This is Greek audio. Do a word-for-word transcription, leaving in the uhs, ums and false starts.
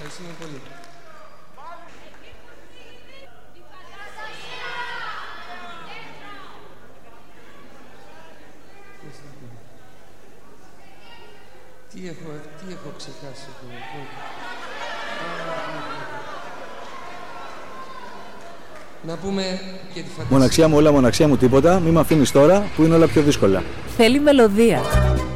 Ευχαριστούμε πολύ. Τι έχω, τι έχω ξεχάσει εδώ. Να πούμε και τη φαντασία. Μοναξιά μου όλα, μοναξιά μου τίποτα. Μη με αφήνεις τώρα που είναι όλα πιο δύσκολα. Θέλει μελωδία.